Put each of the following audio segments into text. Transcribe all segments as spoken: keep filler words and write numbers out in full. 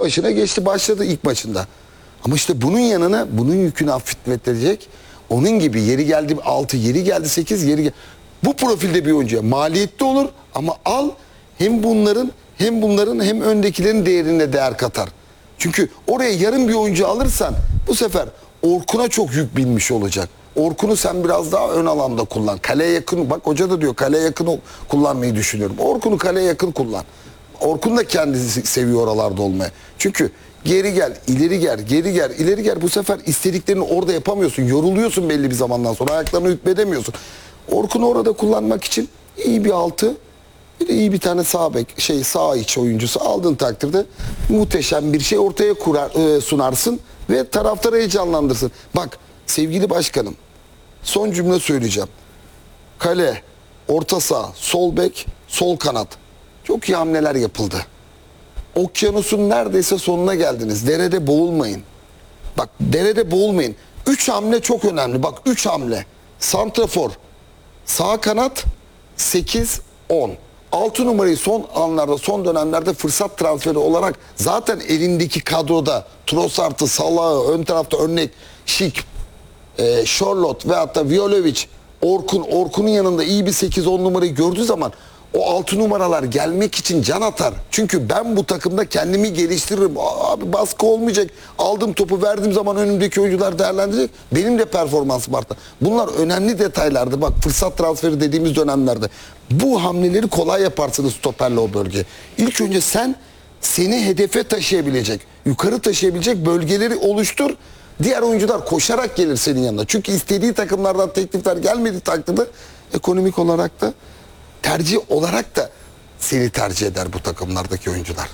başına geçti, başladı ilk maçında. Ama işte bunun yanına bunun yükünü hafifletecek. Onun gibi yeri geldi altı, yeri geldi sekiz, yeri geldi. Bu profilde bir oyuncuya maliyetli olur ama al hem bunların hem bunların hem öndekilerin değerine değer katar. Çünkü oraya yarım bir oyuncu alırsan bu sefer Orkun'a çok yük binmiş olacak. Orkun'u sen biraz daha ön alanda kullan. Kaleye yakın, bak hoca da diyor kaleye yakın kullanmayı düşünüyorum. Orkun'u kaleye yakın kullan. Orkun da kendisi seviyor oralarda olmaya. Çünkü geri gel, ileri gel, geri gel, ileri gel. Bu sefer istediklerini orada yapamıyorsun. Yoruluyorsun belli bir zamandan sonra. Ayaklarını hükmedemiyorsun. Orkun'u orada kullanmak için iyi bir altı, bir de iyi bir tane sağ bek, şey sağ iç oyuncusu aldığın takdirde muhteşem bir şey ortaya kurar, e, sunarsın ve taraftarı heyecanlandırsın. Bak sevgili başkanım, son cümle söyleyeceğim. Kale, orta saha, sol bek, sol kanat. Çok iyi hamleler yapıldı. Okyanusun neredeyse sonuna geldiniz. Derede boğulmayın. Bak derede boğulmayın. Üç hamle çok önemli. Bak üç hamle. Santrafor, sağ kanat, sekiz on. altı numarayı son anlarda, son dönemlerde fırsat transferi olarak zaten elindeki kadroda Trossard'ı, Salah'ı, ön tarafta örnek Şik, e, Charlotte veyahut da Violovic, Orkun, Orkun'un yanında iyi bir sekiz on numarayı gördüğü zaman o altı numaralar gelmek için can atar. Çünkü ben bu takımda kendimi geliştiririm. Abi baskı olmayacak. Aldım topu verdiğim zaman önümdeki oyuncular değerlendirecek. Benim de performansım arttı. Bunlar önemli detaylardı. Bak fırsat transferi dediğimiz dönemlerde. Bu hamleleri kolay yaparsınız stoperle o bölge. İlk önce sen seni hedefe taşıyabilecek, yukarı taşıyabilecek bölgeleri oluştur. Diğer oyuncular koşarak gelir senin yanına. Çünkü istediği takımlardan teklifler gelmediği takdirde ekonomik olarak da tercih olarak da seni tercih eder bu takımlardaki oyuncular.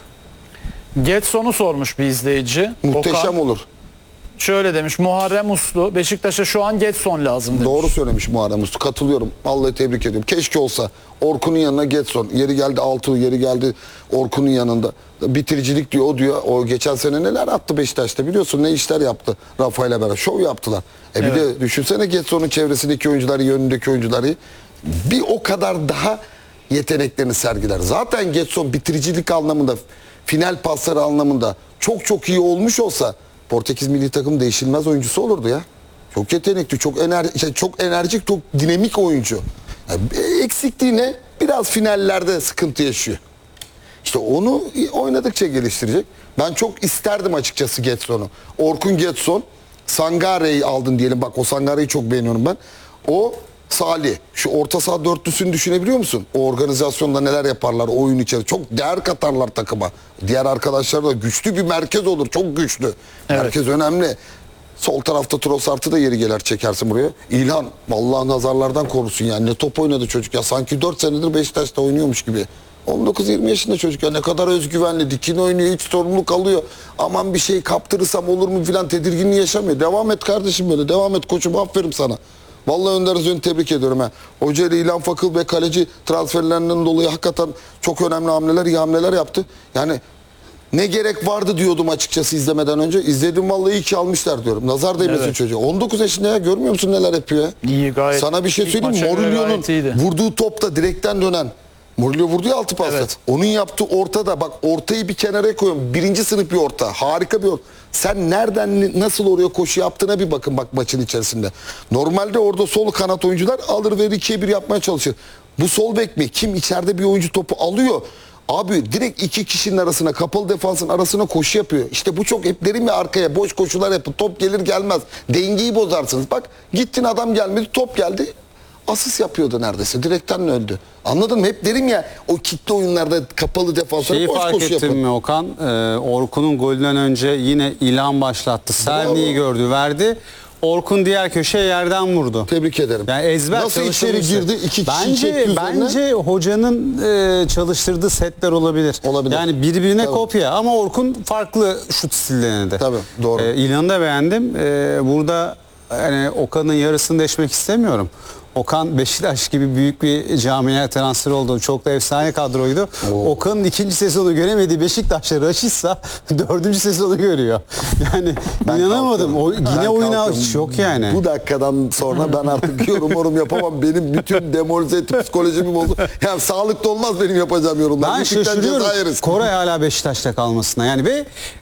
Getson'u sormuş bir izleyici. Muhteşem Okan olur. şöyle demiş: Muharrem Uslu, Beşiktaş'a şu an Getson lazım demiş. Doğru söylemiş Muharrem Uslu. Katılıyorum. Vallahi tebrik ediyorum. Keşke olsa. Orkun'un yanına Getson. Yeri geldi altı, yeri geldi Orkun'un yanında. Bitiricilik diyor, o diyor. O geçen sene neler attı Beşiktaş'ta biliyorsun. Ne işler yaptı Rafa'yla beraber. Şov yaptılar. E bir Evet. de düşünsene Getson'un çevresindeki oyuncuları, yönündeki oyuncuları. Bir o kadar daha yeteneklerini sergiler. Zaten Getson bitiricilik anlamında, final pasları anlamında çok çok iyi olmuş olsa Portekiz milli takım değişilmez oyuncusu olurdu ya. Çok yetenekli, çok enerji, çok enerjik, çok dinamik oyuncu. Yani eksikliği ne? Biraz finallerde sıkıntı yaşıyor. İşte onu oynadıkça geliştirecek. Ben çok isterdim açıkçası Getson'u. Orkun Getson, Sangare'yi aldın diyelim. Bak o Sangare'yi çok beğeniyorum ben. O Salih, şu orta saha dörtlüsünü düşünebiliyor musun? O organizasyonda neler yaparlar, o oyun içeri. Çok değer katarlar takıma. Diğer arkadaşlar da güçlü bir merkez olur. Çok güçlü. Evet. Merkez önemli. Sol tarafta Trossard'ı da yeri gelir çekersin buraya. İlhan vallahi nazarlardan korusun yani. Ne top oynadı çocuk ya. Sanki dört senedir Beşiktaş'ta oynuyormuş gibi. on dokuz yirmi yaşında çocuk ya, ne kadar özgüvenli, dikin oynuyor, hiç sorumluluk alıyor. Aman bir şey kaptırırsam olur mu filan tedirginliği yaşamıyor. Devam et kardeşim böyle, devam et koçum, aferin sana. Vallahi Önder Özön'ü tebrik ediyorum ha. Hoca ile İlhan Fakıl ve kaleci transferlerinden dolayı hakikaten çok önemli hamleler, iyi hamleler yaptı. Yani ne gerek vardı diyordum açıkçası izlemeden önce. İzledim vallahi, iyi ki almışlar diyorum. Nazar değmesin Evet. çocuğa. on dokuz yaşında ya, görmüyor musun neler yapıyor ya? İyi, gayet. Sana bir şey İlk söyleyeyim mi? maça göre Mourinho'nun gayet iyiydi. vurduğu topta direkten dönen. Mourinho vurdu ya altı pasta. Evet. Onun yaptığı ortada, bak ortayı bir kenara koyuyorum. Birinci sınıf bir orta. Harika bir orta. Sen nereden nasıl oraya koşu yaptığına bir bakın bak maçın içerisinde. Normalde orada sol kanat oyuncular alır ve ikiye bir yapmaya çalışır. Bu sol bek mi? Kim içeride bir oyuncu topu alıyor? Abi direkt iki kişinin arasına, kapalı defansın arasına koşu yapıyor. İşte bu çok, hep derim ya, arkaya boş koşular yapın. Top gelir gelmez. Dengeyi bozarsınız. Bak gittin, adam gelmedi, top geldi. Asist yapıyordu neredeyse. Direkten öldü. Anladın mı? Hep derim ya, o kitle oyunlarda kapalı defanslara Şeyi boş fark koşu ettin yapın. mi Okan? Ee, Orkun'un golünden önce yine İlhan başlattı. Serni'yi gördü, verdi. Orkun diğer köşeye yerden vurdu. Tebrik ederim. Yani ezber nasıl içeri çalışılmıştı. girdi? İki kişi çekti Bence, üzerine. bence hocanın e, çalıştırdığı setler olabilir. Olabilir. Yani birbirine Tabii. kopya ama Orkun farklı şut stillerini de. Tabii, doğru. Ee, İlhan'ı da beğendim. Ee, burada yani Okan'ın yarısını deşmek istemiyorum. Okan Beşiktaş gibi büyük bir camiaya transfer oldu. Çok da efsane kadroydu. Oo. Okan'ın ikinci sezonu göremediği Beşiktaş'ta Raşitsa dördüncü sezonu görüyor. Yani Ben inanamadım. O, kalkıyorum. yine Ben oyuna kalkıyorum. çok yani. Bu dakikadan sonra ben artık yorum yorum yapamam. Benim bütün demoralize etti, psikolojimi bozdu. Yani sağlıklı olmaz benim yapacağım yorumlar. Ben Gittikten ceza şaşırıyorum yeriz. Koray hala Beşiktaş'ta kalmasına. Yani ve